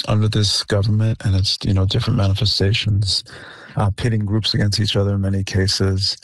under this government and its, different manifestations, pitting groups against each other in many cases.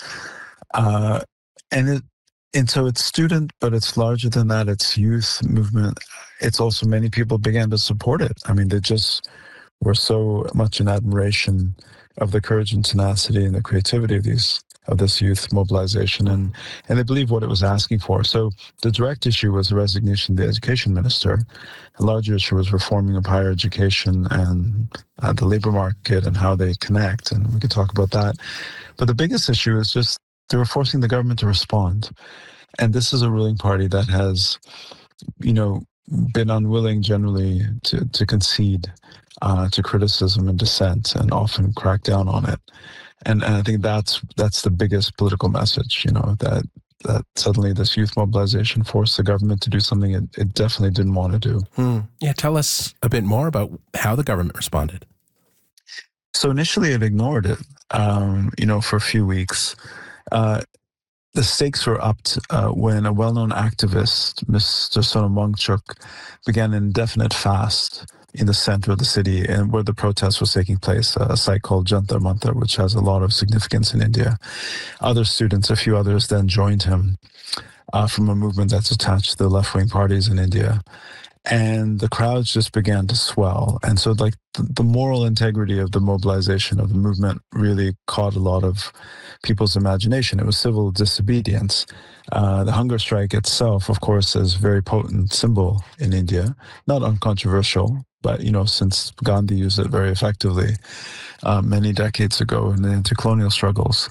And so it's student, but it's larger than that. It's youth movement. It's also many people began to support it. I mean, they just were so much in admiration of the courage and tenacity and the creativity of this youth mobilization, and they believe what it was asking for. So the direct issue was the resignation of the education minister. A larger issue was reforming of higher education and the labor market and how they connect, and we could talk about that. But the biggest issue is just they were forcing the government to respond. And this is a ruling party that has, been unwilling generally to concede to criticism and dissent, and often crack down on it. And I think that's the biggest political message, that suddenly this youth mobilization forced the government to do something it definitely didn't want to do. Yeah, tell us a bit more about how the government responded. So initially it ignored it, for a few weeks. The stakes were upped when a well-known activist, Mr. Sonam Wangchuk, began an indefinite fast in the center of the city and where the protest was taking place, a site called Jantar Mantar, which has a lot of significance in India. Other students, a few others, then joined him from a movement that's attached to the left-wing parties in India. And the crowds just began to swell. And so the moral integrity of the mobilization of the movement really caught a lot of people's imagination. It was civil disobedience. The hunger strike itself, of course, is a very potent symbol in India, not uncontroversial, but, since Gandhi used it very effectively many decades ago in the anti-colonial struggles.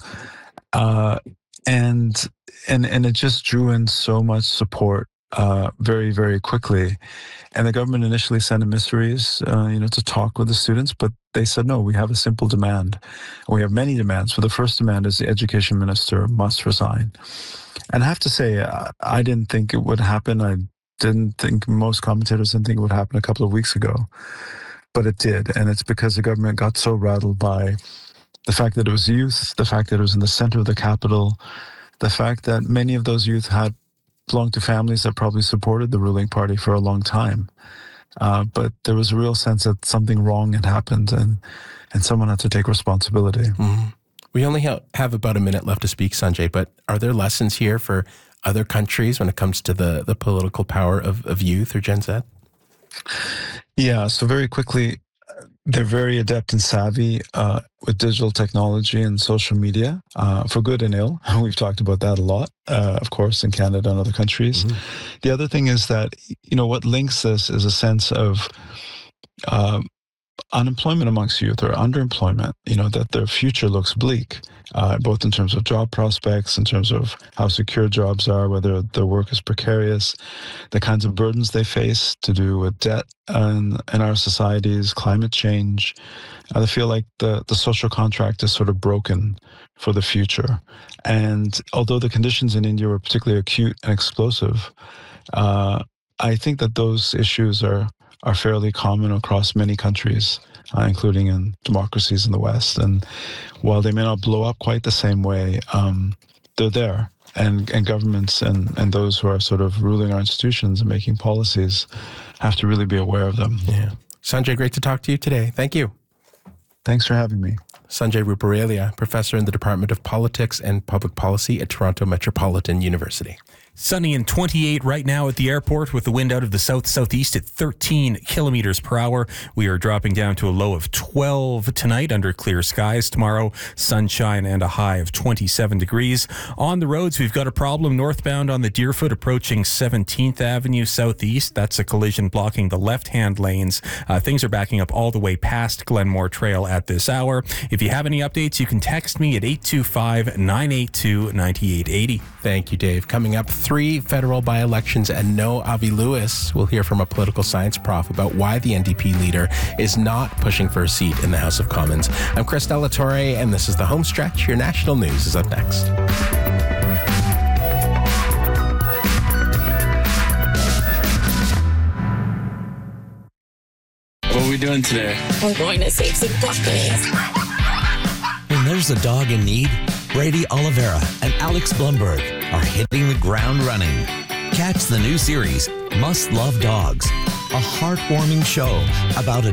And it just drew in so much support very, very quickly. And the government initially sent emissaries, to talk with the students, but they said, no, we have a simple demand. We have many demands. So the first demand is the education minister must resign. And I have to say, I didn't think it would happen. I didn't think, most commentators didn't think it would happen a couple of weeks ago, but it did. And it's because the government got so rattled by the fact that it was youth, the fact that it was in the center of the capital, the fact that many of those youth had belonged to families that probably supported the ruling party for a long time. But there was a real sense that something wrong had happened and someone had to take responsibility. Mm-hmm. We only have about a minute left to speak, Sanjay, but are there lessons here for other countries when it comes to the political power of youth or Gen Z? Yeah, so very quickly, they're very adept and savvy with digital technology and social media, for good and ill. We've talked about that a lot, of course, in Canada and other countries. Mm-hmm. The other thing is that, what links this is a sense of unemployment amongst youth or underemployment, that their future looks bleak, both in terms of job prospects, in terms of how secure jobs are, whether their work is precarious, the kinds of burdens they face to do with debt in our societies, climate change. They feel like the social contract is sort of broken for the future. And although the conditions in India were particularly acute and explosive, I think that those issues are fairly common across many countries, including in democracies in the West. And while they may not blow up quite the same way, they're there. And governments and those who are sort of ruling our institutions and making policies have to really be aware of them. Yeah. Sanjay, great to talk to you today. Thank you. Thanks for having me. Sanjay Ruparelia, professor in the Department of Politics and Public Policy at Toronto Metropolitan University. Sunny and 28 right now at the airport with the wind out of the south-southeast at 13 kilometers per hour. We are dropping down to a low of 12 tonight under clear skies. Tomorrow, sunshine and a high of 27 degrees. On the roads, we've got a problem northbound on the Deerfoot approaching 17th Avenue Southeast. That's a collision blocking the left-hand lanes. Things are backing up all the way past Glenmore Trail at this hour. If you have any updates, you can text me at 825-982-9880. Thank you, Dave. Coming up, 3 federal by-elections and no Avi Lewis. We'll hear from a political science prof about why the NDP leader is not pushing for a seat in the House of Commons. I'm Chris Delatorre, and this is The Home Stretch. Your national news is up next. What are we doing today? We're going to save some puppies. When there's a dog in need, Brady Oliveira and Alex Blumberg are hitting the ground running. Catch the new series, Must Love Dogs, a heartwarming show about a